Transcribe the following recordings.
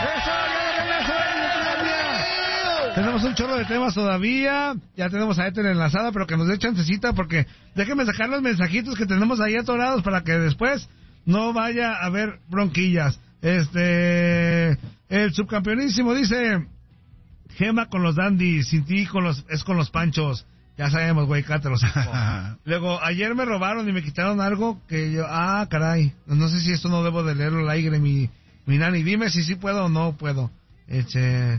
¡Eso! ¡Ya de regreso en Ucrania! Tenemos un chorro de temas todavía. Ya tenemos a Ethel enlazada, pero que nos dé chancecita porque déjenme sacar los mensajitos que tenemos ahí atorados para que después no vaya a haber bronquillas. El subcampeonísimo dice: Gema con los dandies, sin ti es con los panchos. Ya sabemos, güey, cátelos. Luego, ayer me robaron y me quitaron algo que yo... Ah, caray. No sé si esto no debo de leerlo al aire, mi nani. Dime si sí puedo o no puedo. Ya.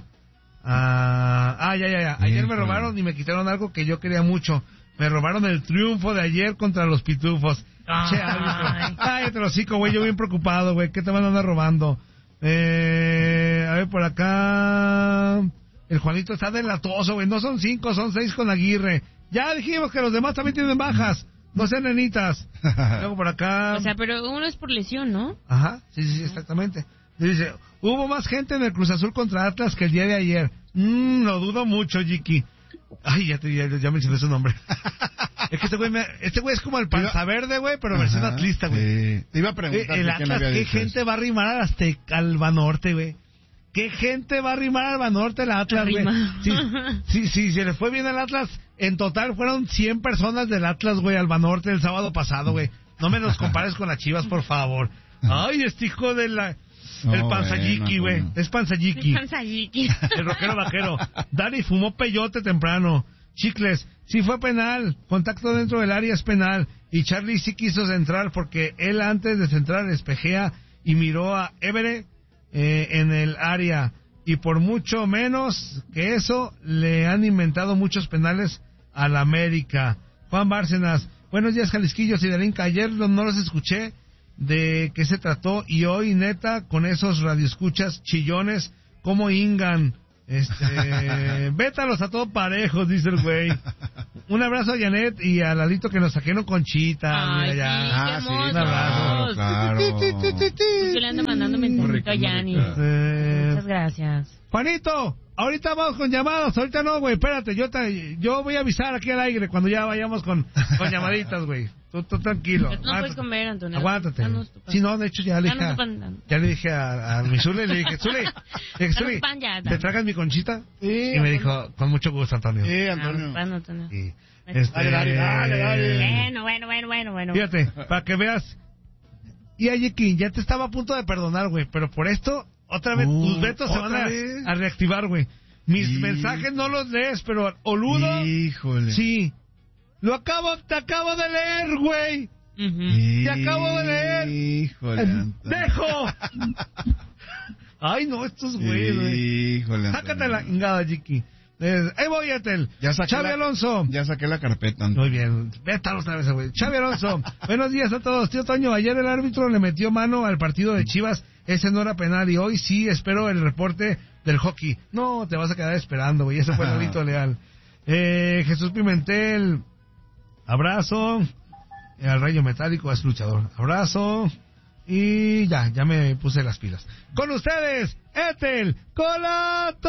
Ayer me robaron y me quitaron algo que yo quería mucho. Me robaron el triunfo de ayer contra los pitufos. Che, árbitro. Cállate los hocico, güey. Yo bien preocupado, güey. ¿Qué te van a andar robando? A ver, por acá... El Juanito está delatoso, güey. No son 5, son 6 con Aguirre. Ya dijimos que los demás también tienen bajas. No sean nenitas. Luego por acá... O sea, pero uno es por lesión, ¿no? Ajá, sí, exactamente. Dice, hubo más gente en el Cruz Azul contra Atlas que el día de ayer. Lo dudo mucho, Jiki. Ay, ya mencioné su nombre. Es que este güey es como el Panza Verde, güey, pero versión atlista, güey. Te iba a preguntar el Atlas, ¿qué gente va a arrimar al Banorte, güey? ¿Qué gente va a arrimar al Banorte el Atlas, güey? Sí, se le fue bien al Atlas. En total fueron 100 personas del Atlas, güey, al Banorte el sábado pasado, güey. No me los compares con las Chivas, por favor. Ay, este hijo de la... El Panzayiki, güey. Es Panzayiki. El rockero vaquero. Dani fumó peyote temprano. Chicles, sí fue penal. Contacto dentro del área es penal. Y Charlie sí quiso centrar porque él antes de centrar espejea y miró a Évere en el área. Y por mucho menos que eso, le han inventado muchos penales al América. Juan Bárcenas, buenos días, Jalisquillos y del Inca. Ayer no los escuché de qué se trató y hoy, neta, con esos radioescuchas chillones, ¿cómo hingan? Vétalos a todos parejos, dice el güey. Un abrazo a Janet y a Lalito que nos saqueron Conchita. Ay, mira ya. sí, Un abrazo. Claro. Yo le ando mandando mensajito a Yanni. Muchas gracias. Juanito, ahorita vamos con llamadas, ahorita no, güey, espérate, yo voy a avisar aquí al aire cuando ya vayamos con llamaditas, güey. Tú tranquilo. Pero tú no puedes comer, Antonio. Aguántate. Sí, no, de hecho ya le dije a mi Zule, le dije, Zule, ¿te tragas mi Conchita? Sí, y me dijo, con mucho gusto, Antonio. Sí, Antonio. Bueno, Antonio. Y, Dale. Bueno. Fíjate, para que veas. Y Ayeki, ya te estaba a punto de perdonar, güey, pero por esto, otra vez, tus vetos se van a reactivar, güey. Mis mensajes no los lees, pero Oludo... Híjole. Sí. Te acabo de leer, güey. Te acabo de leer. Híjole. ¡Dejo! Ay, no, estos güeyes, Híjole. Sácate la ingada, Jiki. Ahí voy, Etel. Xavi Alonso. Ya saqué la carpeta. Muy bien. Vétalo otra vez, güey. Xavi Alonso. Buenos días a todos. Tío Toño, ayer el árbitro le metió mano al partido de Chivas. Ese no era penal y hoy sí espero el reporte del hockey. No, te vas a quedar esperando, güey. Ese fue el Lolito Leal. Jesús Pimentel. Abrazo. Al Rayo Metálico es luchador. Abrazo. Y ya me puse las pilas. Con ustedes, Ethel Colato.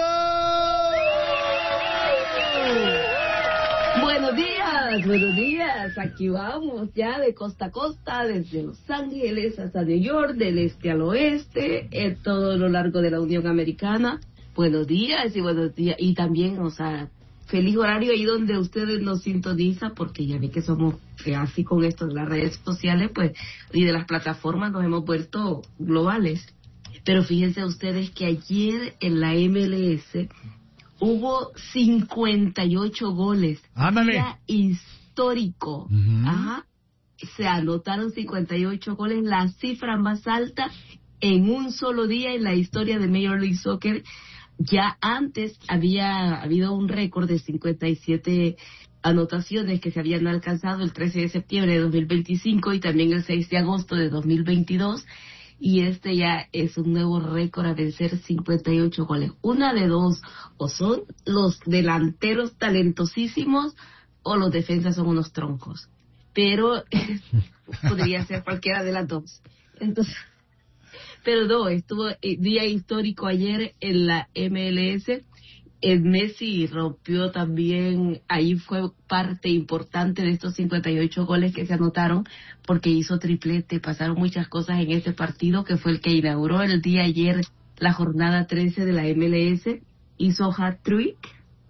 Buenos días. Aquí vamos ya de costa a costa, desde Los Ángeles hasta New York, del este al oeste, todo lo largo de la Unión Americana. Buenos días. Y también, feliz horario ahí donde ustedes nos sintonizan, porque ya vi que somos así con esto de las redes sociales, pues, y de las plataformas nos hemos vuelto globales. Pero fíjense ustedes que ayer en la MLS hubo 58 goles. ¡Ándale! Día histórico. Uh-huh. Ajá. Se anotaron 58 goles, la cifra más alta en un solo día en la historia de Major League Soccer. Ya antes había habido un récord de 57 anotaciones que se habían alcanzado el 13 de septiembre de 2025 y también el 6 de agosto de 2022. Y este ya es un nuevo récord a vencer, 58 goles. Una de dos, o son los delanteros talentosísimos o los defensas son unos troncos. Pero podría ser cualquiera de las dos. Entonces... Pero no, estuvo día histórico ayer en la MLS. El Messi rompió también, ahí fue parte importante de estos 58 goles que se anotaron, porque hizo triplete. Pasaron muchas cosas en este partido, que fue el que inauguró el día ayer la jornada 13 de la MLS, hizo hat-trick,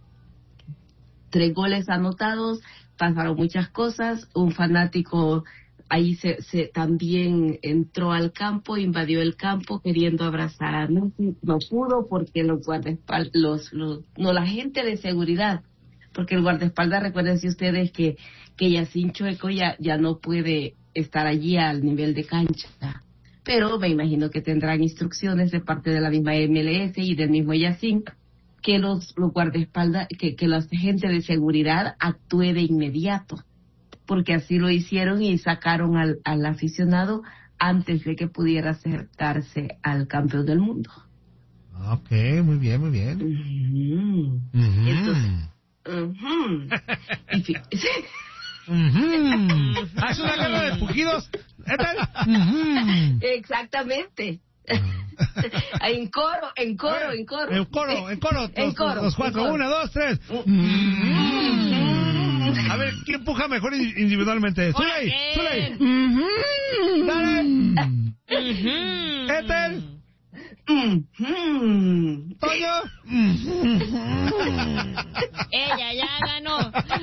3 goles anotados, pasaron muchas cosas, un fanático ahí se también entró al campo, invadió el campo queriendo abrazar a Messi, no pudo porque los guardaespaldas, la gente de seguridad, porque el guardaespaldas, recuérdense ustedes que Yacine Choueko ya no puede estar allí al nivel de cancha, pero me imagino que tendrán instrucciones de parte de la misma MLS y del mismo Yacine que los guardaespaldas, que la gente de seguridad actúe de inmediato, porque así lo hicieron y sacaron al aficionado antes de que pudiera acercarse al campeón del mundo. Ok, muy bien, muy bien. Entonces, ¿Haz una guerra de pujidos? Exactamente. En coro. Los 4, 1, 2, 3. A ver, ¿quién puja mejor individualmente? Zuley. Dale. Ethel. Toño. Ella ya ganó.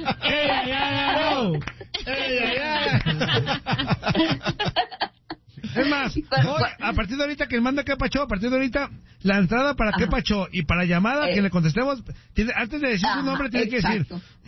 Es más, hoy, a partir de ahorita que manda Qué Pacho, a partir de ahorita, la entrada para Qué Pacho y para llamada que le contestemos, antes de decir su nombre tiene que decir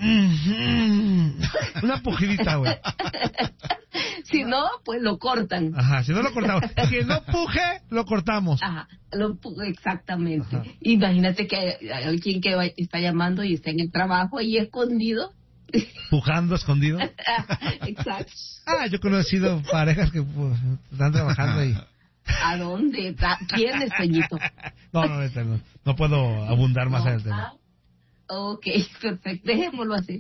una pujidita, güey. Si no, pues lo cortan. Ajá, si no lo cortamos. Que no puje, lo cortamos. Ajá, exactamente. Ajá. Imagínate que hay alguien que está llamando y está en el trabajo ahí escondido. Pujando escondido. Exacto. Yo he conocido parejas que están trabajando ahí. ¿A dónde? ¿Quién es, Peñito? No puedo abundar más en el tema. Ok, perfecto. Dejémoslo así.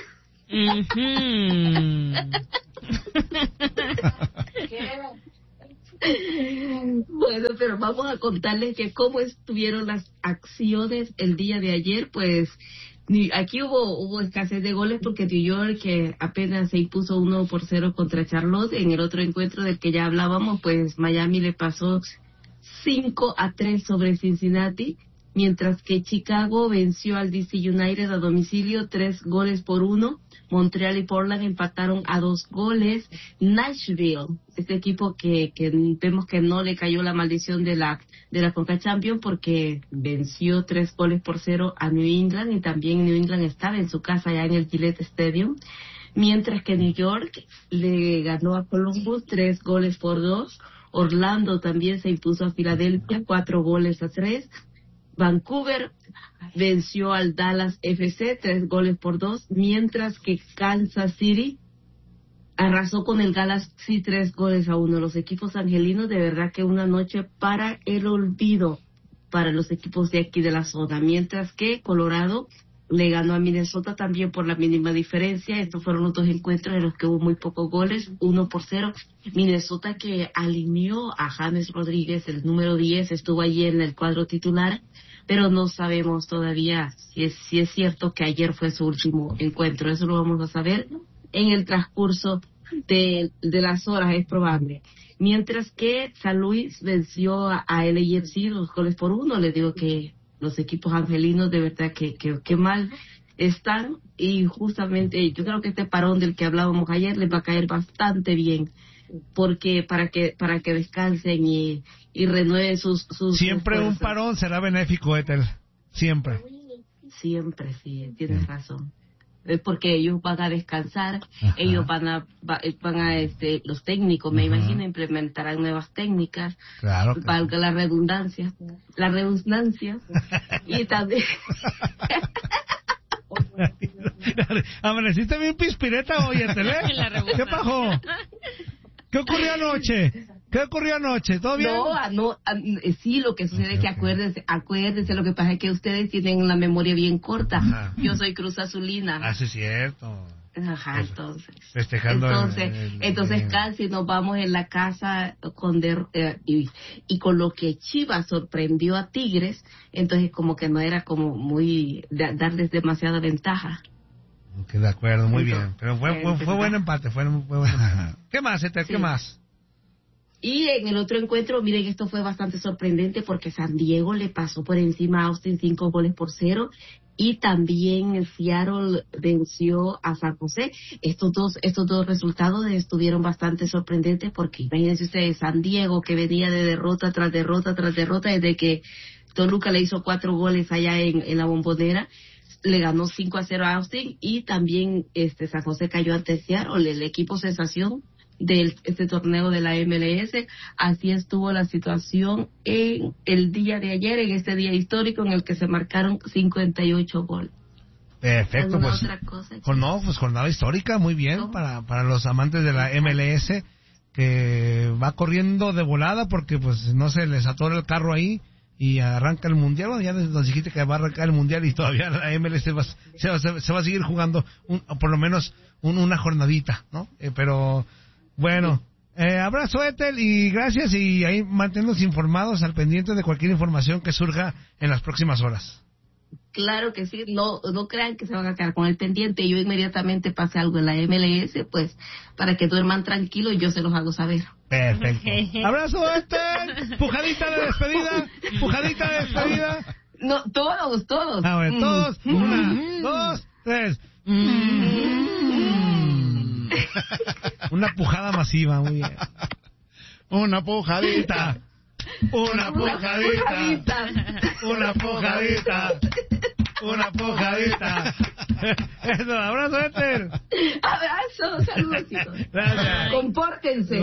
Bueno, pero vamos a contarles que cómo estuvieron las acciones el día de ayer. Pues aquí hubo escasez de goles porque New York, que apenas se impuso 1-0 contra Charlotte. En el otro encuentro del que ya hablábamos, pues Miami le pasó 5-3 sobre Cincinnati, mientras que Chicago venció al DC United a domicilio 3-1. Montreal y Portland empataron a 2 goles. Nashville, este equipo que vemos que no le cayó la maldición de la Conca Champions, porque venció 3-0 a New England, y también New England estaba en su casa ya en el Gillette Stadium, mientras que New York le ganó a Columbus 3-2. Orlando también se impuso a Filadelfia 4-3. Vancouver venció al Dallas FC 3-2, mientras que Kansas City arrasó con el Galaxy 3-1. Los equipos angelinos, de verdad que una noche para el olvido para los equipos de aquí de la zona, mientras que Colorado le ganó a Minnesota también por la mínima diferencia. Estos fueron los 2 encuentros en los que hubo muy pocos goles, 1-0. Minnesota, que alineó a James Rodríguez, el número 10, estuvo allí en el cuadro titular, pero no sabemos todavía si es cierto que ayer fue su último encuentro. Eso lo vamos a saber en el transcurso de las horas, es probable. Mientras que San Luis venció a LAFC 2-1. Les digo que los equipos angelinos de verdad que mal están, y justamente yo creo que este parón del que hablábamos ayer les va a caer bastante bien, porque para que descansen y renueven sus siempre esfuerzos. Un parón será benéfico, Ethel, siempre, sí, tienes razón, porque ellos van a descansar. Ajá. Ellos van a los técnicos, me imagino, implementarán nuevas técnicas, claro, valga la redundancia y también amaneciste bien pispireta hoy, Ethel, ¿eh? ¿Qué pasó? ¿Qué ocurrió anoche? ¿Todo bien? Sí, lo que sucede es que acuérdense, lo que pasa es que ustedes tienen la memoria bien corta. Ajá. Yo soy Cruz Azulina. Sí, es cierto. Ajá, entonces. Festejando. Entonces casi nos vamos en la casa y con lo que Chivas sorprendió a Tigres, entonces como que no era como muy darles demasiada ventaja. Ok, de acuerdo, muy bien. Pero fue buen empate, fue buen empate. ¿Qué más, Ethel? ¿Qué más? Y en el otro encuentro, miren, esto fue bastante sorprendente porque San Diego le pasó por encima a Austin 5-0, y también Seattle venció a San José. Estos dos resultados estuvieron bastante sorprendentes porque imagínense ustedes, San Diego, que venía de derrota tras derrota tras derrota desde que Toluca le hizo 4 goles allá en la Bombonera, le ganó 5-0 a Austin, y también San José cayó ante Seattle, el equipo sensación de este torneo de la MLS. Así estuvo la situación en el día de ayer, en este día histórico en el que se marcaron 58 goles. Perfecto, pues, otra cosa, pues jornada histórica, muy bien, para los amantes de la MLS, que va corriendo de volada porque pues no se les atora el carro ahí y arranca el mundial. Bueno, ya nos dijiste que va a arrancar el mundial y todavía la MLS se va a seguir jugando por lo menos una jornadita, ¿no? Pero bueno, abrazo, Ethel, y gracias, y ahí manténnos informados, al pendiente de cualquier información que surja en las próximas horas. Claro que sí, no crean que se van a quedar con el pendiente. Yo inmediatamente pase algo en la MLS, pues, para que duerman tranquilos, yo se los hago saber. Perfecto. Abrazo, Ethel. Pujadita de despedida. No, todos. A ver, todos. 1, 2, 3. Una pujada masiva, muy bien. Una pujadita. Una pujadita. Eso, abrazo, Ethel. Abrazo, saludos. Gracias. Compórtense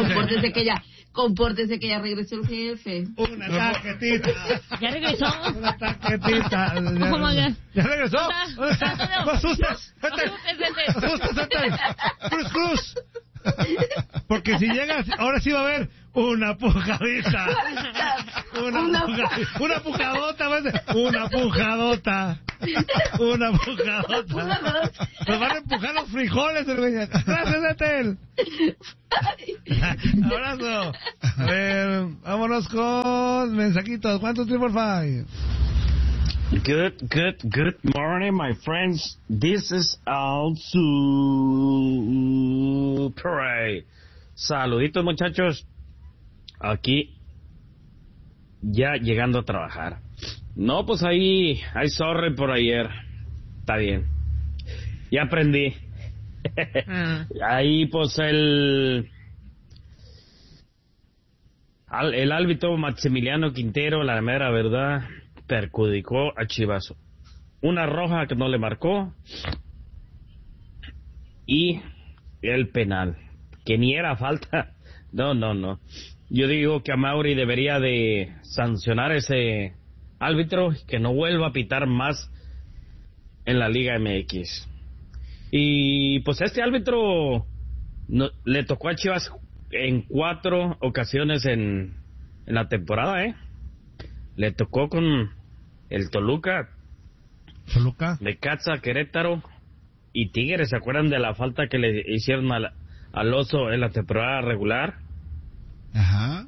que ya regresó el jefe. Una tarjetita. ¿Ya regresó? Una tarjetita. ¿Ya regresó? ¿Dónde está? No asustes. Ethel. Cruz. Porque si llegas, ahora sí va a haber una pujadita. Una pujadota. Nos van a empujar los frijoles. Gracias, Ethel. Abrazo. A ver, vámonos con mensajitos. ¿Cuántos 345? Good morning, my friends. This is Al Super. Saluditos, muchachos. Aquí ya llegando a trabajar. No, pues ahí sorry por ayer. Está bien. Ya aprendí. Ahí pues el árbitro Maximiliano Quintero, la mera verdad, perjudicó a Chivas. Una roja que no le marcó y el penal, que ni era falta. No. Yo digo que Amaury debería de sancionar ese árbitro, que no vuelva a pitar más en la Liga MX. Y pues este árbitro le tocó a Chivas en 4 ocasiones en la temporada, Le tocó con el Toluca, Necaxa, Querétaro y Tigres. ¿Se acuerdan de la falta que le hicieron al Oso en la temporada regular? Ajá.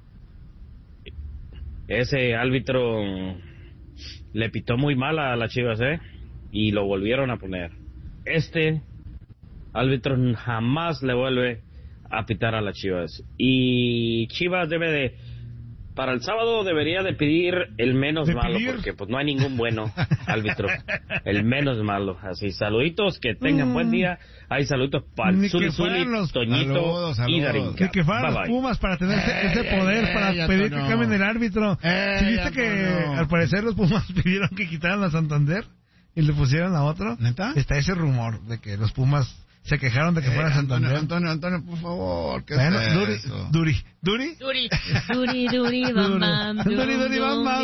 Ese árbitro le pitó muy mal a las Chivas, y lo volvieron a poner. Este árbitro jamás le vuelve a pitar a las Chivas. Y Chivas para el sábado debería de pedir el menos malo, porque pues no hay ningún bueno árbitro. El menos malo. Así, saluditos, que tengan buen día. Hay saluditos para el Zuli, Toñito y Darinka. Que fueran los Pumas para tener ese poder para pedir que cambien el árbitro. ¿Sí viste que al parecer los Pumas pidieron que quitaran a Santander y le pusieran a otro? ¿Neta? Está ese rumor de que los Pumas se quejaron de que fuera Santander. Antonio, por favor, ¿qué bueno, es eso? Duri, bam, bam.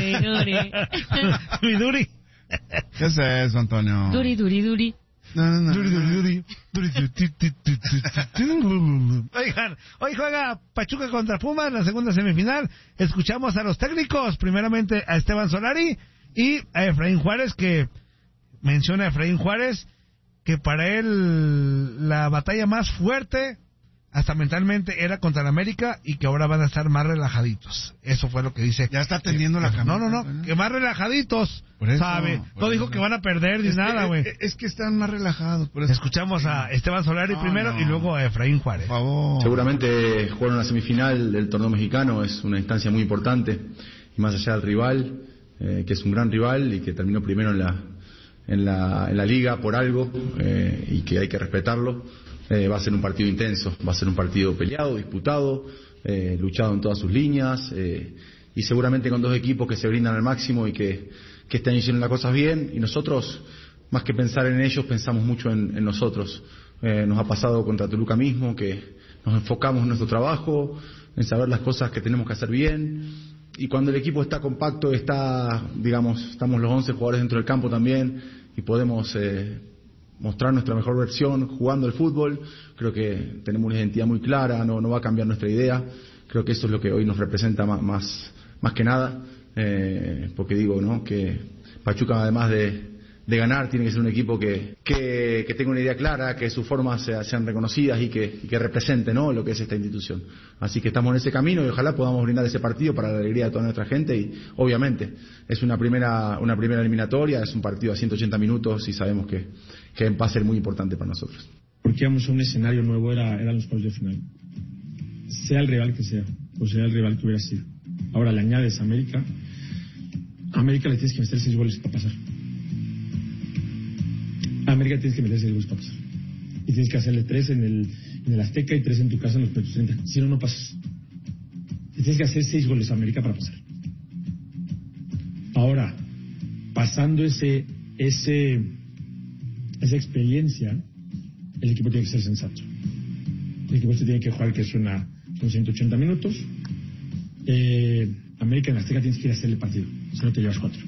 Duri. ¿Qué es eso, Antonio? Duri. No. Duri. Oigan, hoy juega Pachuca contra Pumas en la segunda semifinal. Escuchamos a los técnicos, primeramente a Esteban Solari y a Efraín Juárez, que menciona a Efraín Juárez que para él la batalla más fuerte hasta mentalmente era contra el América y que ahora van a estar más relajaditos. Eso fue lo que dice. Ya está tendiendo la camisa. No, que más relajaditos, por eso, ¿sabe? No dijo que van a perder ni nada, güey. Es que están más relajados. Por eso. Escuchamos a Esteban Solari primero y luego a Efraín Juárez. Por favor. Seguramente jugar una semifinal del torneo mexicano es una instancia muy importante, y más allá del rival, que es un gran rival y que terminó primero en la liga por algo, y que hay que respetarlo. Va a ser un partido intenso, va a ser un partido peleado, disputado, luchado en todas sus líneas, y seguramente con dos equipos que se brindan al máximo y que este año hicieron las cosas bien, y nosotros, más que pensar en ellos, pensamos mucho en nosotros. Nos ha pasado contra Toluca mismo, que nos enfocamos en nuestro trabajo, en saber las cosas que tenemos que hacer bien, y cuando el equipo está compacto, estamos los 11 jugadores dentro del campo también, y podemos mostrar nuestra mejor versión jugando el fútbol. Creo que tenemos una identidad muy clara, no va a cambiar nuestra idea. Creo que eso es lo que hoy nos representa más que nada, porque digo, ¿no?, que Pachuca, además de ganar, tiene que ser un equipo que tenga una idea clara, que sus formas sean reconocidas y que represente, ¿no?, lo que es esta institución. Así que estamos en ese camino y ojalá podamos brindar ese partido para la alegría de toda nuestra gente. Y obviamente es una primera eliminatoria, es un partido a 180 minutos y sabemos que va a ser muy importante para nosotros. Porque íbamos a un escenario nuevo, eran los cuartos de final. Sea el rival que sea, o sea el rival que hubiera sido. Ahora le añades a América le tienes que meter 6 goles para pasar. A América tienes que meter 6 goles para pasar. Y tienes que hacerle 3 en el Azteca y 3 en tu casa en los primeros 30. Si no, no pasas. Y tienes que hacer 6 goles a América para pasar. Ahora, pasando esa experiencia, el equipo tiene que ser sensato. El equipo se tiene que jugar, que son 180 minutos. América en la Azteca tienes que ir a hacerle partido, si no te llevas 4.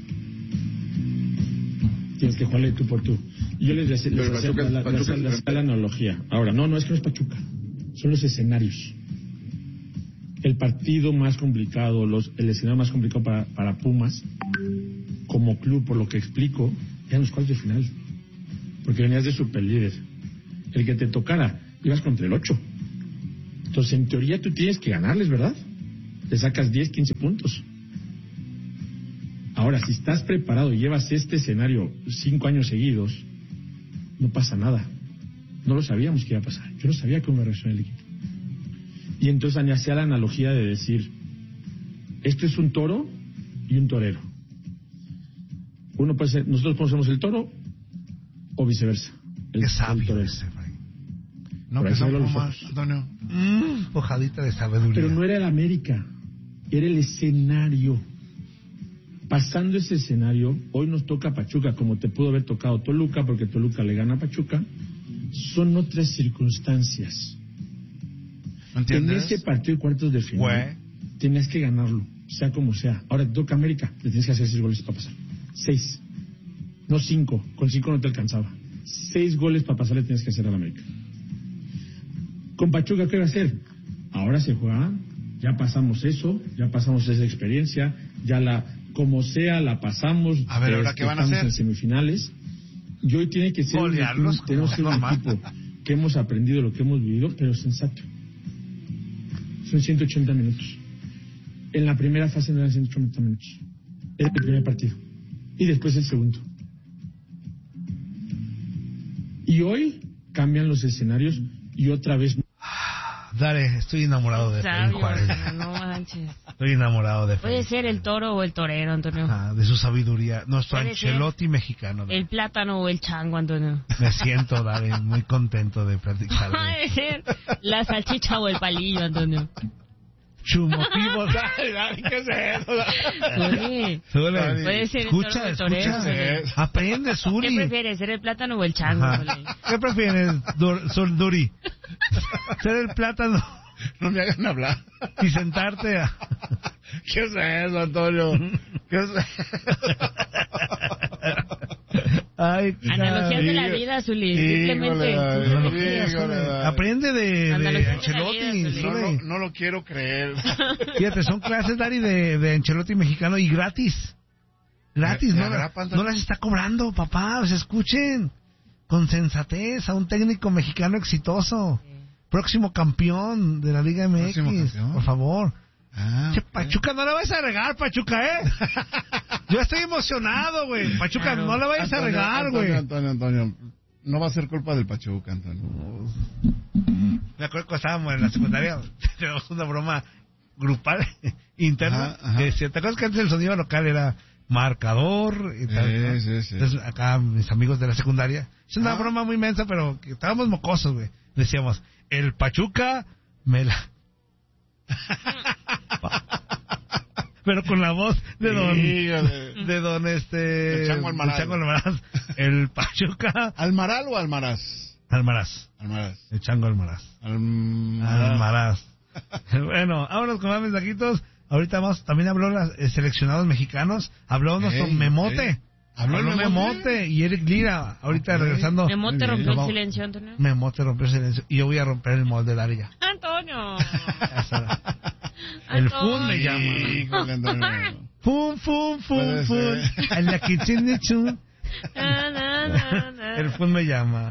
Tienes que jugarle tú por tú. Y yo les hacía la analogía. Ahora, no es que no es Pachuca, son los escenarios. El partido más complicado, el escenario más complicado para Pumas, como club, por lo que explico, eran los cuartos de final. Porque venías de superlíder. El que te tocara, ibas contra el 8. Entonces, en teoría, tú tienes que ganarles, ¿verdad? Te sacas 10, 15 puntos. Ahora, si estás preparado y llevas este escenario 5 años seguidos, no pasa nada. No lo sabíamos que iba a pasar. Yo no sabía cómo iba a reaccionar el equipo. Y entonces hacía la analogía de decir, esto es un toro y un torero. Uno puede ser, nosotros conocemos el toro o viceversa. Qué sabio ese, no, que son Pumas, Antonio. Hojadita de sabiduría. Pero no era el América, era el escenario. Pasando ese escenario, hoy nos toca Pachuca, como te pudo haber tocado Toluca, porque Toluca le gana a Pachuca. Son otras circunstancias. En ese partido de cuartos de final, tienes que ganarlo, sea como sea. Ahora te toca América, le tienes que hacer 6 goles para pasar. 6, no 5. Con 5 no te alcanzaba. 6 goles para pasar le tienes que hacer al América. Con Pachuca, ¿qué va a hacer? Ahora se juega, ya pasamos eso, ya pasamos esa experiencia, como sea, la pasamos. A ver, ¿ahora qué van a hacer? En semifinales. Y hoy tiene que ser tenemos que ser un equipo que hemos aprendido lo que hemos vivido, pero sensato. Son 180 minutos. En la primera fase no eran 180 minutos. Era el primer partido. Y después el segundo. Y hoy cambian los escenarios y otra vez. Dale, estoy enamorado de Efraín Juárez. No manches. Estoy enamorado de Efraín. Puede ser el toro o el torero, Antonio. De su sabiduría. Nuestro Ancelotti mexicano. El plátano o el chango, Antonio. Me siento, Dale, muy contento de platicar. Puede ser la salchicha o el palillo, Antonio. Chumotivo, Dale, ¿qué es eso? Zuli. Puede ser escucha, el toro o el torero. Aprende, Zuli. ¿Qué prefieres, ser el plátano o el chango? ¿Qué prefieres, Duri? ¿Ser el plátano? No me hagan hablar. Y sentarte a... ¿Qué es eso, Antonio? ¿Qué es eso? Ay, analogías de la vida, Zuli. Simplemente. Aprende de Ancelotti. No lo quiero creer. Fíjate, son clases, Dari, de Ancelotti mexicano y gratis. Gratis, no las está cobrando, papá. O sea, escuchen con sensatez a un técnico mexicano exitoso. próximo campeón de la Liga MX, por favor. Che, Okay. Pachuca, no le vayas a regar, Pachuca, Yo estoy emocionado, güey. Pachuca, no le vayas a regar, güey. Antonio, no va a ser culpa del Pachuca, Antonio. Me acuerdo que estábamos en la secundaria, tenemos una broma grupal interna. Ajá. ¿Te acuerdas que antes el sonido local era marcador y tal? ¿no? Sí. Entonces, acá mis amigos de la secundaria, es una broma muy inmensa, pero que estábamos mocosos, güey. Decíamos, el Pachuca me la... Pero con la voz de don de Chango Almaraz. El Pachuca. ¿Almaral o Almaraz? Almaraz. El Chango Almaraz. Almaraz. Bueno, vámonos con más mensajitos. Ahorita también habló los seleccionados mexicanos. Habló nuestro Memote. Habló Memote y Eric Lira. Ahorita regresando. Memote rompió el silencio, Antonio. Memote rompió el silencio. Y yo voy a romper el molde de la liga. Antonio. El Fun me llama. Híjole, Antonio. Fun. En la kitchen chun. El Fun me llama.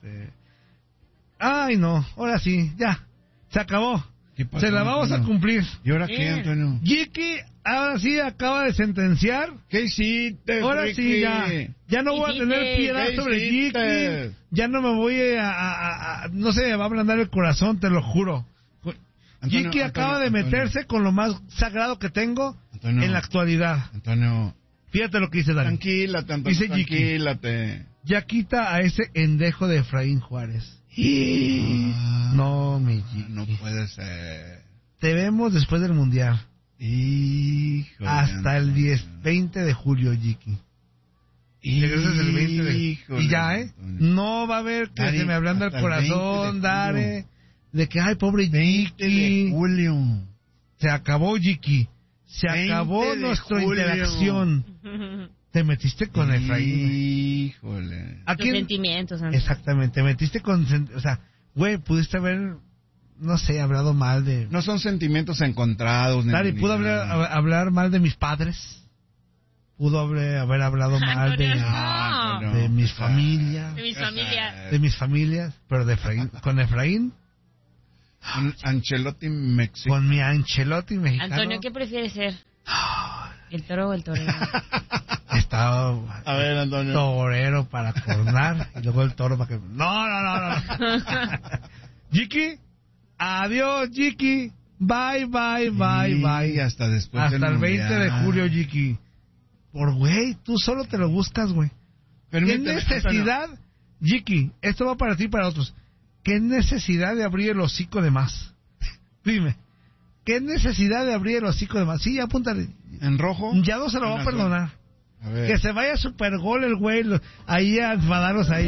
Ay, no. Ahora sí. Ya. Se acabó. Se la vamos a cumplir. ¿Y ahora qué, Antonio? Jiki, ahora sí acaba de sentenciar. ¿Qué hiciste, ahora Ricky? Sí, ya no voy a tener piedad sobre Jiki. Ya no me voy no sé, me va a ablandar el corazón, te lo juro. Jiki acaba de meterse con lo más sagrado que tengo en la actualidad. Antonio. Fíjate lo que dice Dani. Tranquilate, Antonio. Dice tranquilate. Ya quita a ese endejo de Efraín Juárez. No, mi Jiki. No puede ser. Te vemos después del Mundial. Híjole, hasta el 20 de julio, Jiki. Regresas el 20 de... Y ya, no va a haber que se me ablanda el corazón, Dare, de que, ay, pobre Jiki. Julio. Se acabó, Jiki. Se acabó nuestra interacción. Te metiste con Efraín. Híjole. Los sentimientos, Antonio. Exactamente, te metiste con... O sea, güey, pudiste haber, no sé, hablado mal de... No son sentimientos encontrados. Dari, ¿pudo hablar mal de mis padres? ¿Pudo haber hablado mal de mis familias? De mis familias. De mis familias, pero de Efraín. ¿Con Efraín? Con Ancelotti mexicano. Con mi Ancelotti mexicano. Antonio, ¿qué prefieres ser? ¿El toro o el torero? Estaba a ver, Antonio. Torero para coronar y luego el toro para que... No. Jiki, adiós, Jiki. Bye. Hasta después hasta el 20 de julio, Jiki. Por güey, tú solo te lo buscas, güey. ¿Qué necesidad, Jiki? Esto va para ti y para otros. ¿Qué necesidad de abrir el hocico de más? Dime. ¿Qué necesidad de abrir el hocico de más? Sí, apúntale. ¿En rojo? Ya no se lo va a perdonar. Que se vaya super gol el güey. Ahí a enfadaros ahí.